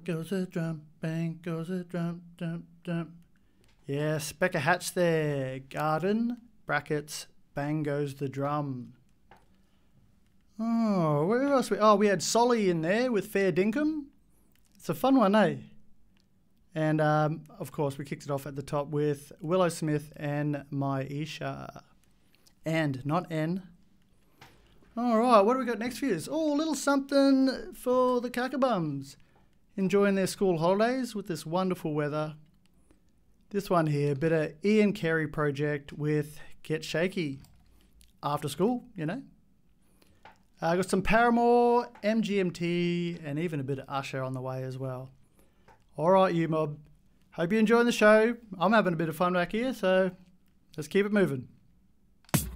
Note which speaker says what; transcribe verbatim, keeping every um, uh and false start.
Speaker 1: goes the drum, bang goes the drum, drum, drum. Yes, Becca Hatch there. Garden, brackets, bang goes the drum. Oh, where else? We, oh, we had Solly in there with Fair Dinkum. It's a fun one, eh? And, um, of course, we kicked it off at the top with Willow Smith and My Isha. And, not N. All right, what do we got next for you? Oh, a little something for the Kakabums. Enjoying their school holidays with this wonderful weather. This one here, a bit of Ian Carey project with Get Shaky. After school, you know. I uh, got some Paramore, M G M T, and even a bit of Usher on the way as well. All right, you mob. Hope you're enjoying the show. I'm having a bit of fun back here, so let's keep it moving.